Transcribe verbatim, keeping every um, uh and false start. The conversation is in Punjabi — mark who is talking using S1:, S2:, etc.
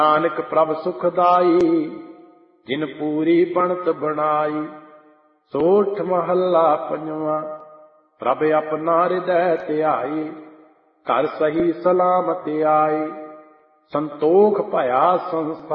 S1: ਨਾਨਕ ਪ੍ਰਭ ਸੁਖਦਾਈ, ਜਿਨ ਪੂਰੀ ਬਣਤ ਬਣਾਈ। ਸੋਠ ਮਹੱਲਾ ਪੰਜਵਾਂ। ਪ੍ਰਭ ਆਪਣਾ ਹਿਰਦੈ ਧਿਆਈ, ਘਰ ਸਹੀ ਸਲਾਮਤ ਆਈ। ਸੰਤੋਖ ਭਇਆ ਸੰਸਾਰ